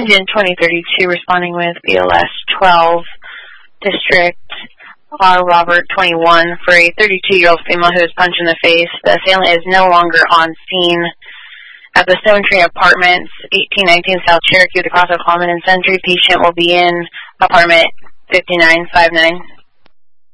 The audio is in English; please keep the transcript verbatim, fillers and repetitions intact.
Engine twenty thirty-two responding with B L S twelve, District R. Robert twenty-one for a thirty-two-year-old female who was punched in the face. The assailant is no longer on scene at the Stone Tree Apartments, eighteen nineteen South Cherokee, with the cross of Common and Century. Patient will be in apartment fifty-nine fifty-nine.